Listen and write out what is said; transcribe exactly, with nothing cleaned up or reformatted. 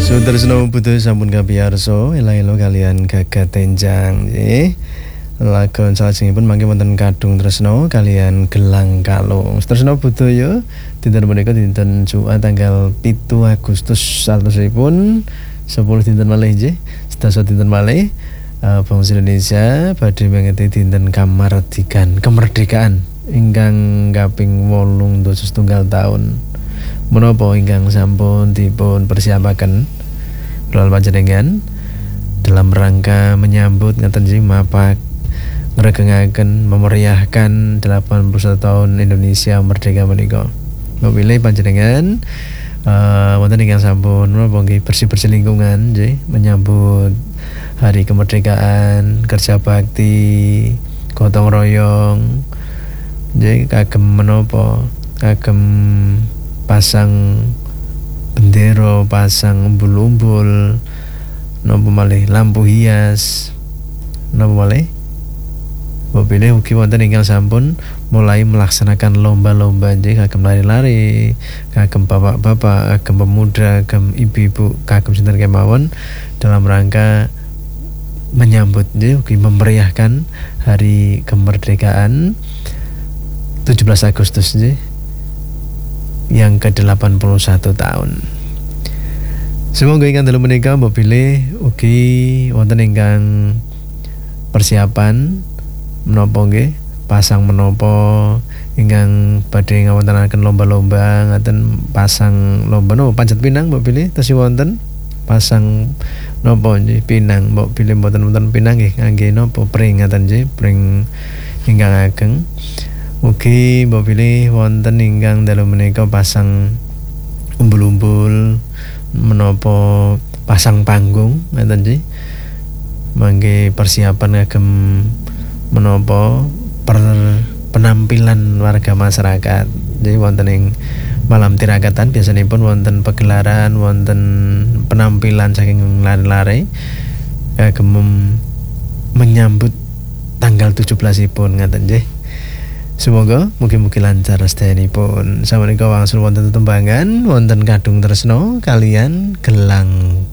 Sutresno putu sampun kapiyarsa ela-ela kalian Gagat Tenjang nggih. Lagon salajengipun mangke wonten Kadung Tresno kalian Gelang Kalung. Tresno budaya dinten menika dinten Jumat tanggal pitu Agustus satusipun sepuluh dinten malih nggih. Sedasa dinten malih uh, bangsa Indonesia badhe mengeti dinten kamardikan kemerdekaan ingkang kaping wolung dasa setunggal taun. Menapa ingkang sampun dipun persiapaken kula panjenengan dalam rangka menyambut ngaten nggih mapak ngregengaken memeriahkan delapan puluh satu tahun Indonesia merdeka menika. Mewile panjenengan uh, wonten ingkang sampun menapa nggih bersih-bersih lingkungan nggih menyambut hari kemerdekaan, kerja bakti, gotong royong nggih kagem menapa kagem pasang bendera, pasang umbul-umbul, napa malih lampu hias, napa malih bopile ugi wonten ingkang sampun mulai melaksanakan lomba-lomba nggih kagem lari-lari, kagem bapak-bapak, kagem pemuda, kagem ibu-ibu, kagem sinten kemawon dalam rangka menyambut nggih ugi memeriahkan hari kemerdekaan tujuh belas Agustus nggih yang ke delapan puluh satu tahun. Semoga ingkang dalu menika mbopile ugi wonten ingkang persiapan menapa nggih pasang menapa ingkang badhe ngawontenaken lomba-lomba ngaten pasang lomba napa panjat pinang mbopile tasih wonten pasang napa nggih pinang mbopile mboten wonten pinang nggih ngangge napa pring ngaten nggih pring ingkang ageng. Mugi mbopile wonten ingkang dalu menika pasang umbul-umbul menapa pasang panggung ngaten nggih. Mangke persiapan kagem menapa per penampilan warga masyarakat. Jadi wonten ing malam tirakatan biasanipun wonten pagelaran, wonten penampilan saking lare-lare kagem menyambut tanggal tujuh belas ipun ngaten nggih. Semoga mugi-mugi lancar sedayanipun. Samenika wangsul wonten tetembangan wonten Kadung Tresno kalian Gelang